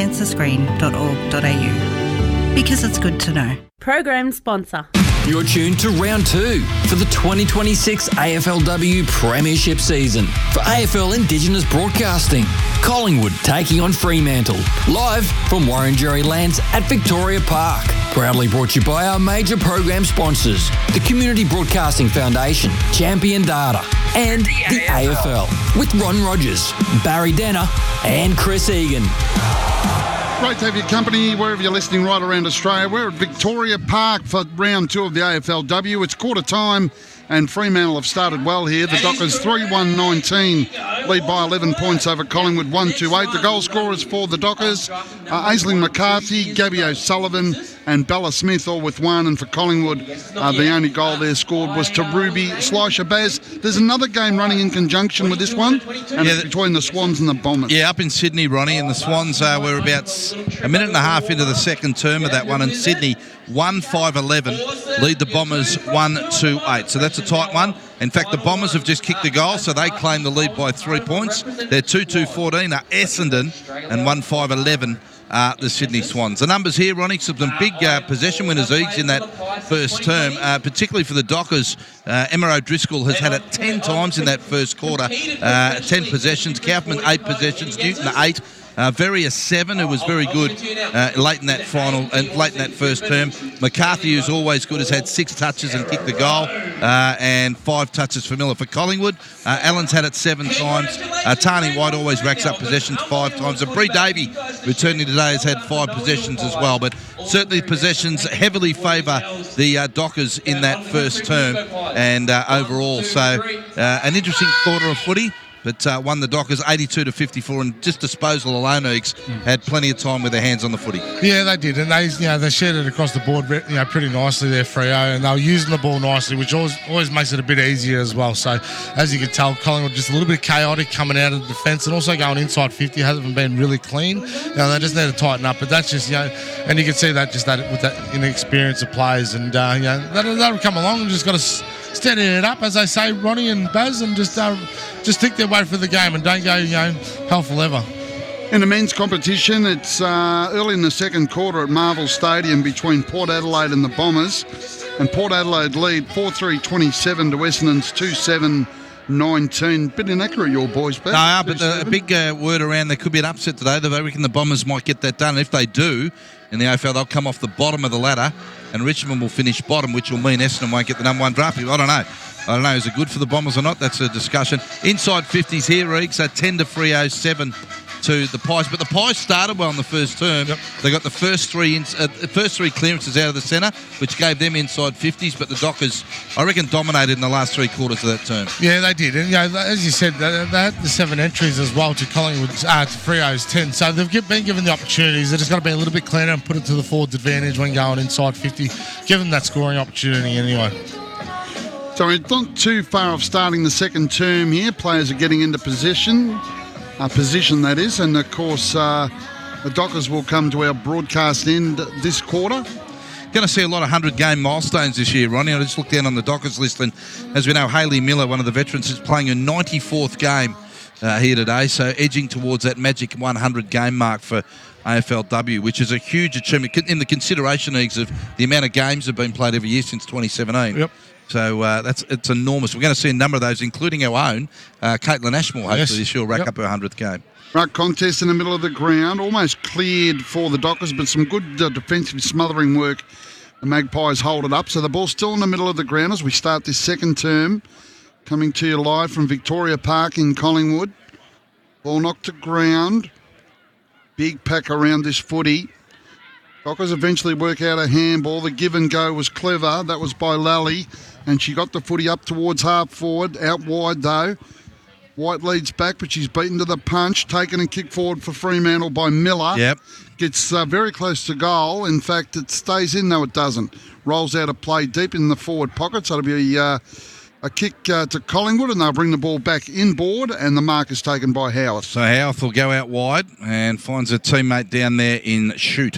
lungcancerscreen.org.au. Because it's good to know.
Program sponsor.
You're tuned to round 2 for the 2026 AFLW Premiership season for AFL Indigenous Broadcasting. Collingwood taking on Fremantle, live from Warrenjerry Lands at Victoria Park. Proudly brought to you by our major program sponsors, the Community Broadcasting Foundation, Champion Data, and the AFL, with Ron Rogers, Barry Denner, and Chris Egan.
Great to have your company wherever you're listening right around Australia. We're at Victoria Park for round 2 of the AFLW. It's quarter time and Fremantle have started well here. The Dockers 3-1-19 lead by 11 points over Collingwood 1-2-8. The goal scorers for the Dockers Aisling McCarthy, Gabby O'Sullivan and Bella Smith all with 1, and for Collingwood the only goal there scored was to Ruby Slisher. Baz, there's another game running in conjunction with this one, and it's between the Swans and the Bombers.
Yeah, up in Sydney, Ronnie, and the Swans were about a minute and a half into the second term of that one, and Sydney 1-5-11 lead the Bombers 1-2-8. So that's a tight one. In fact, the Bombers have just kicked a goal, so they claim the lead by 3 points. They're 2-2-14 are Essendon, and 1-5-11 the Sydney Swans. The numbers here, Ronnie, some big possession winners each in that first term, particularly for the Dockers. Emma O'Driscoll has had it 10 times in that first quarter, 10 possessions. Kaufman 8 possessions, Newton 8. Various 7, who was very good late in that final and late in that first term. McCarthy, who's always good, has had 6 touches and kicked the goal, and 5 touches for Miller. For Collingwood, Allen's had it 7 times. Tani White always racks up possessions 5 times. And Bree Davey, returning today, has had 5 possessions as well. But certainly possessions heavily favour the Dockers in that first term and overall. So an interesting quarter of footy. But won the Dockers 82-54, and just disposal alone, Eags had plenty of time with their hands on the footy.
Yeah, they did, and they shared it across the board, pretty nicely there, Freo, and they were using the ball nicely, which always makes it a bit easier as well. So, as you can tell, Collingwood just a little bit chaotic coming out of the defence, and also going inside 50 hasn't been really clean. They just need to tighten up, but that's just and you can see that just that with that inexperience of players, and that'll come along. And just got to steady it up, as they say, Ronnie and Baz, and just stick their way for the game and don't go, hell for leather.
In the men's competition, it's early in the second quarter at Marvel Stadium between Port Adelaide and the Bombers, and Port Adelaide lead 4-3-27 to Essendon's 2-7-19. Bit inaccurate, your boys, Ben.
No, but a big word around, there could be an upset today. They reckon the Bombers might get that done. If they do, in the AFL, they'll come off the bottom of the ladder, and Richmond will finish bottom, which will mean Essendon won't get the number 1 draft pick. I don't know. Is it good for the Bombers or not? That's a discussion. Inside 50s here, Reeks, so 10 to Freo, 7 to the Pies. But the Pies started well in the first term. Yep. They got the first three clearances out of the centre, which gave them inside 50s. But the Dockers, I reckon, dominated in the last 3 quarters of that term.
Yeah, they did. And, as you said, they had the 7 entries as well to Collingwood's, to Freo's 10. So they've been given the opportunities. They've just got to be a little bit cleaner and put it to the forward's advantage when going inside 50. Give them that scoring opportunity anyway.
So we're not too far off starting the second term here. Players are getting into position that is, and of course the Dockers will come to our broadcast end this quarter.
Going to see a lot of 100-game milestones this year, Ronnie. I just looked down on the Dockers list, and as we know, Hayley Miller, one of the veterans, is playing her 94th game here today, so edging towards that magic 100-game mark for AFLW, which is a huge achievement in the consideration of the amount of games that have been played every year since 2017.
Yep.
So it's enormous. We're going to see a number of those, including our own. Caitlin Ashmore, hopefully this year, will rack up her 100th game.
Ruck contest in the middle of the ground, almost cleared for the Dockers, but some good defensive smothering work. The Magpies hold it up, so the ball's still in the middle of the ground as we start this second term. Coming to you live from Victoria Park in Collingwood. Ball knocked to ground. Big pack around this footy. Dockers eventually work out a handball. The give and go was clever. That was by Lally, and she got the footy up towards half forward. Out wide though. White leads back, but she's beaten to the punch. Taken and kicked forward for Fremantle by Miller.
Yep.
Gets very close to goal. In fact, it stays in, though it doesn't. Rolls out of play deep in the forward pocket. So it'll be a kick to Collingwood, and they'll bring the ball back inboard, and the mark is taken by Howarth.
So Howarth will go out wide and finds a teammate down there in shoot.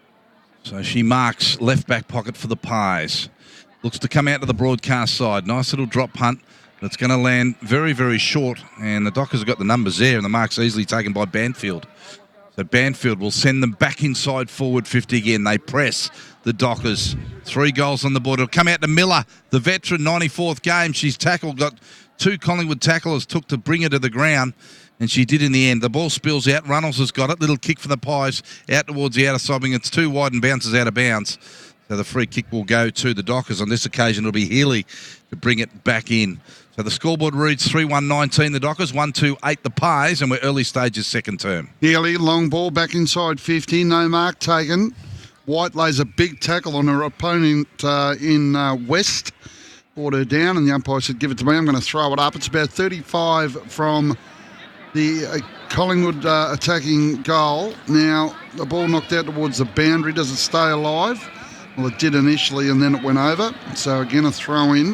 So she marks left back pocket for the Pies. Looks to come out to the broadcast side. Nice little drop punt. That's going to land very, very short. And the Dockers have got the numbers there, and the mark's easily taken by Banfield. So Banfield will send them back inside forward 50 again. They press the Dockers. 3 goals on the board. It'll come out to Miller, the veteran, 94th game. She's tackled, got 2 Collingwood tacklers took to bring her to the ground. And she did in the end. The ball spills out. Runnels has got it. Little kick for the Pies out towards the outer side wing. It's too wide and bounces out of bounds. So the free kick will go to the Dockers. On this occasion, it'll be Healy to bring it back in. So the scoreboard reads 3-1-19 the Dockers, 1-2-8 the Pies, and we're early stages second term.
Healy, long ball back inside 50. No mark taken. White lays a big tackle on her opponent in West. Brought her down, and the umpire said, give it to me. I'm going to throw it up. It's about 35 from the Collingwood attacking goal. Now, the ball knocked out towards the boundary. Does it stay alive? Well, it did initially, and then it went over. So, again, a throw in.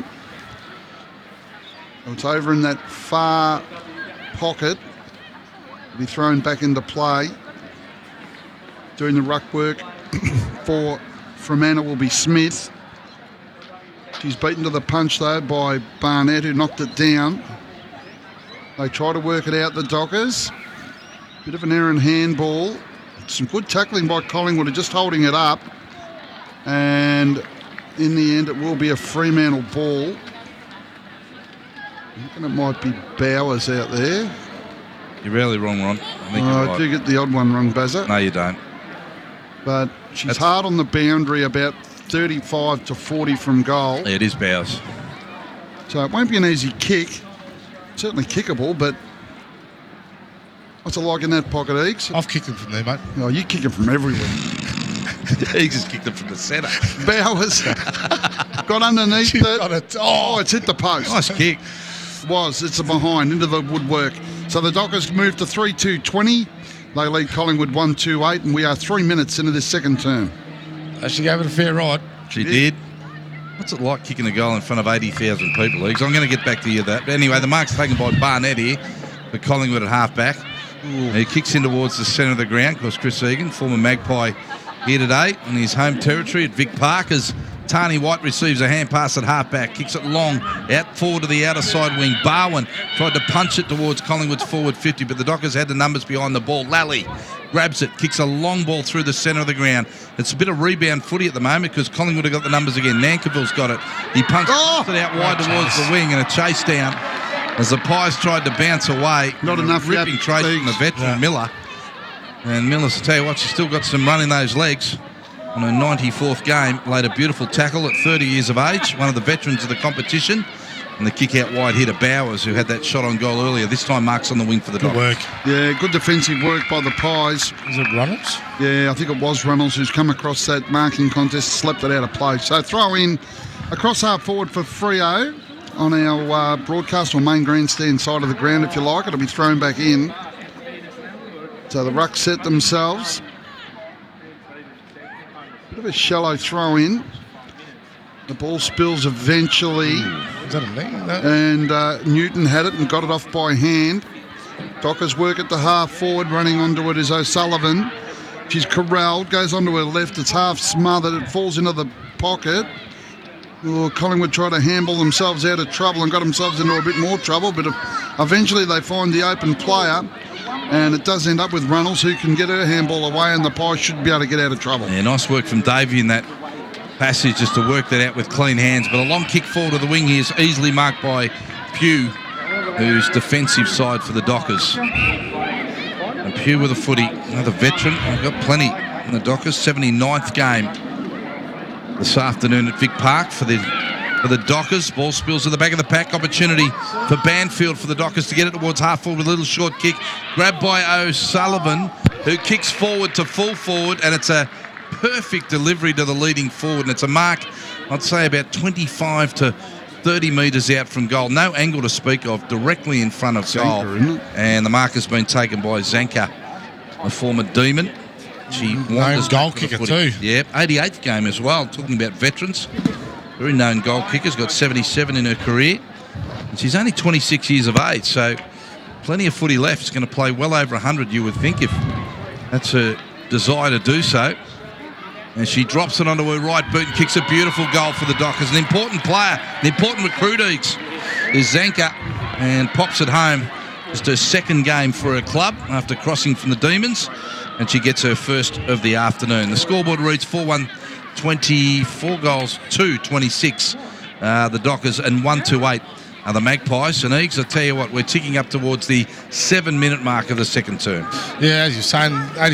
It's over in that far pocket. It'll be thrown back into play. Doing the ruck work for Fremantle will be Smith. She's beaten to the punch, though, by Barnett, who knocked it down. They try to work it out, the Dockers. Bit of an errant handball some good tackling by Collingwood, just holding it up. And in the end, it will be a Fremantle ball. I reckon it might be Bowers out there.
You're really wrong, Ron.
I do get the odd one wrong, Bazza.
No, you don't.
But she's hard on the boundary, about 35 to 40 from goal.
Yeah, it is Bowers.
So it won't be an easy kick. Certainly kickable, but what's it like in that pocket, Eags?
I've kicked him from there, mate.
Oh, you kick it from everywhere.
Eags has kicked it from the centre.
Bowers got underneath it.
Got it.
Oh, it's hit the post.
Nice kick.
It's a behind into the woodwork. So the Dockers move to 3-2-20. They lead Collingwood 1-2-8, and we are 3 minutes into this second term.
She gave it a fair ride.
She did. What's it like kicking a goal in front of 80,000 people, Eags? I'm going to get back to you that. But anyway, the mark's taken by Barnett here for Collingwood at half-back. He kicks in towards the centre of the ground because Chris Egan, former Magpie, here today in his home territory at Vic Park, as Tani White receives a hand pass at half-back, kicks it long, out forward to the outer side wing. Barwin tried to punch it towards Collingwood's forward 50, but the Dockers had the numbers behind the ball. Lally grabs it, kicks a long ball through the centre of the ground. It's a bit of rebound footy at the moment because Collingwood have got the numbers again. Nankiville's got it. He punches it out wide towards the wing and a chase down as the Pies tried to bounce away.
Not enough
ripping trace from the veteran Miller. And Miller's, I tell you what, she's still got some run in those legs. On her 94th game, laid a beautiful tackle at 30 years of age, one of the veterans of the competition. And the kick out wide here to Bowers, who had that shot on goal earlier. This time Mark's on the wing for the Dockers.
Good work.
Yeah, good defensive work by the Pies.
Is it Reynolds?
Yeah, I think it was Reynolds who's come across that marking contest, slept it out of play. So throw in across half forward for Freo on our broadcast or main grandstand side of the ground, if you like. It'll be thrown back in. So the Rucks set themselves. Bit of a shallow throw in. The ball spills eventually.
Is that a knee? No.
And Newton had it and got it off by hand. Dockers work at the half forward. Running onto it is O'Sullivan. She's corralled, goes onto her left. It's half smothered. It falls into the pocket. Collingwood try to handball themselves out of trouble and got themselves into a bit more trouble, but eventually they find the open player. And it does end up with Reynolds, who can get her handball away, and the Pies should be able to get out of trouble.
Yeah, nice work from Davey in that passage just to work that out with clean hands. But a long kick forward to the wing here is easily marked by Pugh, who's defensive side for the Dockers. And Pugh with a footy, another veteran. I've got plenty in the Dockers. 79th game this afternoon at Vic Park for the Dockers. Ball spills to the back of the pack. Opportunity for Banfield for the Dockers to get it towards half forward with a little short kick. Grabbed by O'Sullivan, who kicks forward to full forward, and it's a perfect delivery to the leading forward. And it's a mark, I'd say, about 25 to 30 metres out from goal. No angle to speak of, directly in front of goal.
Isn't it?
And the mark has been taken by Zanka, a former Demon. She
known goal kicker too.
Yep, 88th game as well. Talking about veterans. Very known goal kicker's got 77 in her career. And she's only 26 years of age, so plenty of footy left. She's going to play well over 100, you would think, if that's her desire to do so. And she drops it onto her right boot and kicks a beautiful goal for the Dockers. An important player, an important recruit is Zanka, and pops it home. Just her second game for her club after crossing from the Demons, and she gets her first of the afternoon. The scoreboard reads 4-1. 24 goals to 26, the Dockers, and 1-8 are the Magpies. And Eags, I tell you what, we're ticking up towards the 7-minute mark of the second term.
Yeah, as you're saying,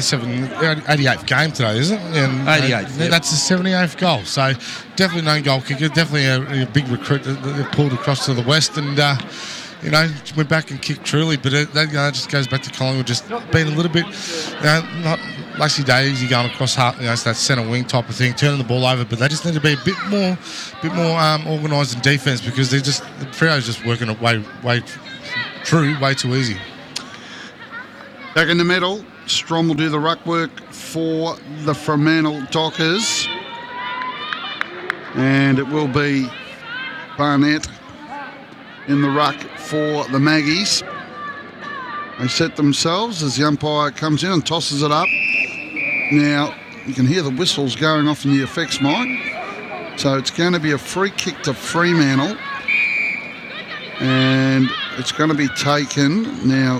88th game today, isn't it? And
88th. Yep.
That's the 78th goal. So definitely known goal kicker, definitely a big recruit that pulled across to the west, and went back and kicked truly. But that just goes back to Collingwood just being a little bit, not Lacey Daisy going across half, it's that centre wing type of thing, turning the ball over. But they just need to be a bit more organised in defence, because the Freo's just working it way too easy.
Back in the middle, Strom will do the ruck work for the Fremantle Dockers, and it will be Barnett in the ruck for the Maggies. They set themselves as the umpire comes in and tosses it up. Now, you can hear the whistles going off in the effects mic. So it's going to be a free kick to Fremantle. And it's going to be taken. Now,